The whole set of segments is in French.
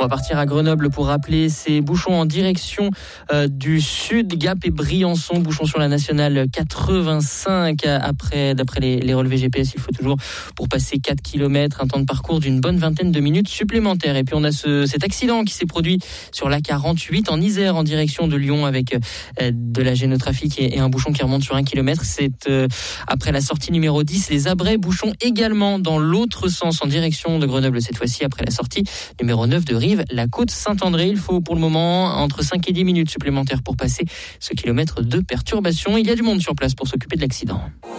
On va partir à Grenoble pour rappeler ces bouchons en direction du sud, Gap et Briançon, bouchons sur la nationale 85. D'après les relevés GPS, il faut toujours, pour passer 4 km, un temps de parcours d'une bonne vingtaine de minutes supplémentaires. Et puis on a cet accident qui s'est produit sur la 48 en Isère en direction de Lyon avec de la gêne au trafic et un bouchon qui remonte sur 1 km. C'est après la sortie numéro 10, les Abrets, bouchons également dans l'autre sens en direction de Grenoble cette fois-ci après la sortie numéro 9 de Rive, la côte Saint-André. Il faut pour le moment entre 5 et 10 minutes supplémentaires pour passer ce kilomètre de perturbation. Il y a du monde sur place pour s'occuper de l'accident.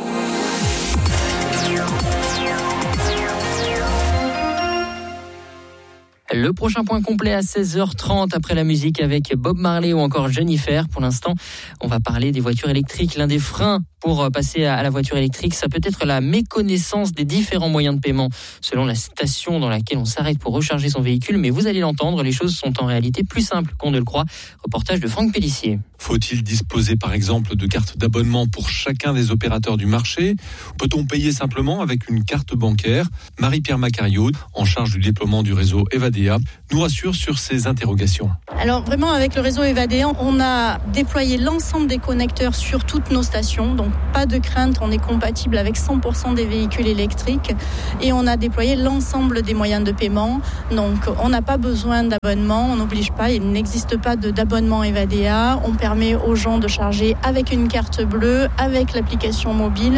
Le prochain point complet à 16h30 après la musique avec Bob Marley ou encore Jennifer. Pour l'instant, on va parler des voitures électriques. L'un des freins pour passer à la voiture électrique, ça peut être la méconnaissance des différents moyens de paiement selon la station dans laquelle on s'arrête pour recharger son véhicule. Mais vous allez l'entendre, les choses sont en réalité plus simples qu'on ne le croit. Reportage de Franck Pellissier. Faut-il disposer par exemple de cartes d'abonnement pour chacun des opérateurs du marché ? Peut-on payer simplement avec une carte bancaire ? Marie-Pierre Macario, en charge du déploiement du réseau Evadea, nous rassure sur ces interrogations. Alors vraiment avec le réseau Evadea, on a déployé l'ensemble des connecteurs sur toutes nos stations, donc pas de crainte, on est compatible avec 100% des véhicules électriques et on a déployé l'ensemble des moyens de paiement, donc on n'a pas besoin d'abonnement, on n'oblige pas, il n'existe pas d'abonnement Evadea, on permet aux gens de charger avec une carte bleue, avec l'application mobile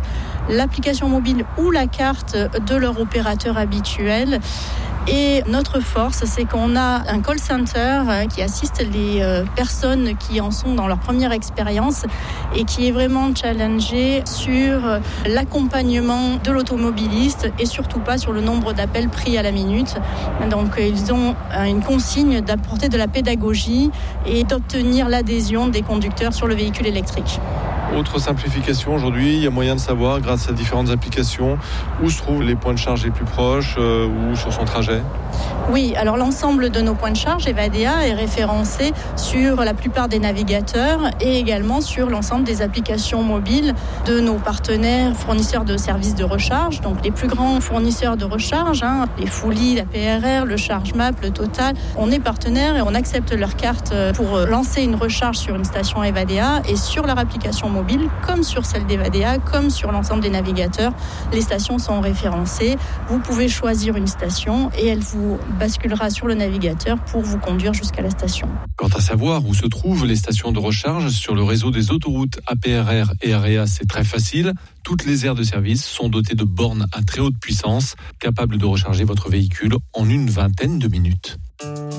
ou la carte de leur opérateur habituel. Et notre force, c'est qu'on a un call center qui assiste les personnes qui en sont dans leur première expérience et qui est vraiment challengé sur l'accompagnement de l'automobiliste et surtout pas sur le nombre d'appels pris à la minute. Donc ils ont une consigne d'apporter de la pédagogie et d'obtenir l'adhésion des conducteurs sur le véhicule électrique. Autre simplification, aujourd'hui, il y a moyen de savoir, grâce à différentes applications, où se trouvent les points de charge les plus proches ou sur son trajet. Oui, alors l'ensemble de nos points de charge Evadea est référencé sur la plupart des navigateurs et également sur l'ensemble des applications mobiles de nos partenaires fournisseurs de services de recharge, donc les plus grands fournisseurs de recharge, les Fully, la PRR, le ChargeMap, le Total. On est partenaire et on accepte leur carte pour lancer une recharge sur une station Evadea et sur leur application mobile, comme sur celle d'Evadea, comme sur l'ensemble des navigateurs. Les stations sont référencées. Vous pouvez choisir une station et elle vous basculera sur le navigateur pour vous conduire jusqu'à la station. Quant à savoir où se trouvent les stations de recharge sur le réseau des autoroutes APRR et AREA, c'est très facile. Toutes les aires de service sont dotées de bornes à très haute puissance, capables de recharger votre véhicule en une vingtaine de minutes.